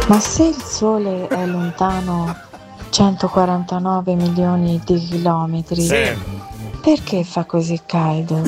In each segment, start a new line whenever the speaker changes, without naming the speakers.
Ma se il Sole è lontano 149 milioni di chilometri, perché fa così caldo?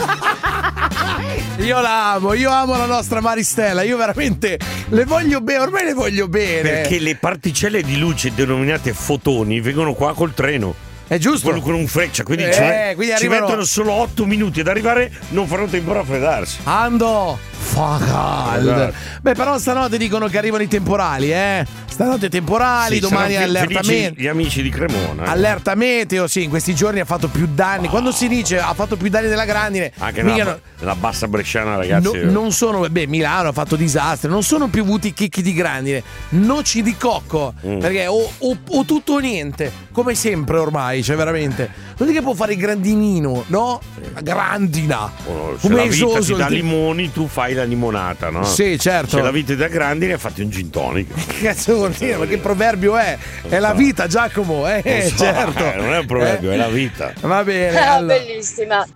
Io amo la nostra Maristella, io veramente le voglio bene, ormai le voglio bene.
Perché le particelle di luce denominate fotoni vengono qua col treno.
È giusto?
Quello con un freccia, quindi,
quindi
ci mettono solo 8 minuti ad arrivare, non faranno tempo a raffreddarsi.
Fa caldo. Beh, però stanotte dicono che arrivano i temporali, Stanotte temporali, domani allerta meteo.
Gli amici di Cremona.
Allerta meteo, sì, in questi giorni ha fatto più danni. Quando si dice ha fatto più danni della grandine,
anche la bassa bresciana, ragazzi.
Non sono, Milano ha fatto disastri, non sono piovuti chicchi di grandine, noci di cocco, perché o tutto o niente, come sempre ormai, cioè veramente. Non è che può fare il grandinino, no? Grandina.
Se la vita ti dà limoni, tu fai la limonata, no?
Sì, certo.
Se la vita ti dà grandine, fatti un gin tonic.
Che cazzo vuol dire? Ma che proverbio è? È la vita, Giacomo, certo.
Non è un proverbio, è la vita.
Va bene. Allora.
Bellissima.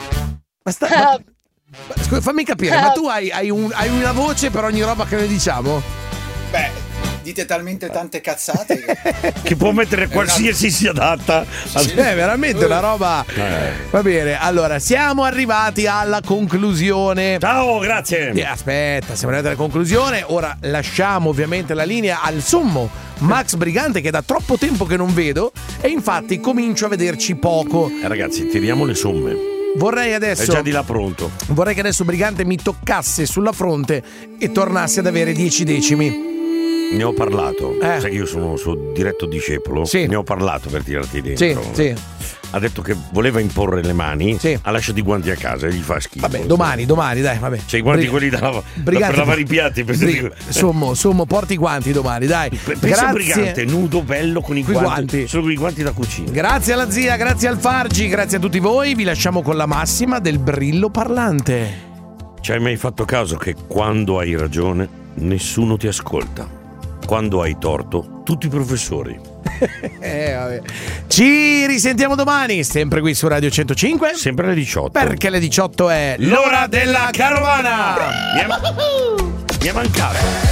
Scusa, fammi capire, ma tu hai una voce per ogni roba che noi diciamo?
Beh, dite talmente tante cazzate
che può mettere qualsiasi si adatta.
Sì, è veramente una roba. Va bene, allora siamo arrivati alla conclusione.
Ciao, grazie.
Aspetta, siamo arrivati alla conclusione. Ora lasciamo ovviamente la linea al sommo Max Brigante, che da troppo tempo che non vedo, e infatti comincio a vederci poco.
Ragazzi, tiriamo le somme.
Vorrei adesso.
È già di là pronto.
Vorrei che adesso Brigante mi toccasse sulla fronte e tornasse ad avere 10 decimi.
Ne ho parlato. Sai che io sono suo diretto discepolo?
Sì.
Ne ho parlato per tirarti dentro.
Sì.
Ha detto che voleva imporre le mani.
Sì.
Ha lasciato i guanti a casa e gli fa schifo.
Vabbè, domani, dai, vabbè.
C'è i guanti quelli per lavare i piatti.
Sommo, porti i guanti domani, dai.
Pensa Brigante, nudo, bello, con i guanti. Solo con i guanti da cucina.
Grazie alla zia, grazie al Fargi, grazie a tutti voi. Vi lasciamo con la massima del brillo parlante.
Ci hai mai fatto caso che quando hai ragione nessuno ti ascolta? Quando hai torto, tutti i professori.
Vabbè. Ci risentiamo domani, sempre qui su Radio 105.
Sempre alle 18.
Perché le 18 è l'ora della carovana.
Mi è mancato.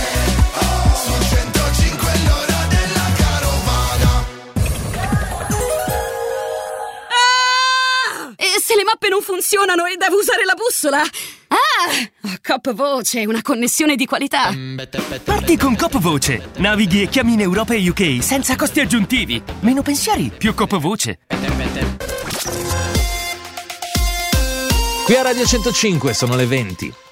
Se le mappe non funzionano e devo usare la bussola? Coop Voce, una connessione di qualità.
Parti con Coop Voce. Navighi e chiami in Europa e UK senza costi aggiuntivi. Meno pensieri, più Coop Voce.
Qui a Radio 105 sono le 20.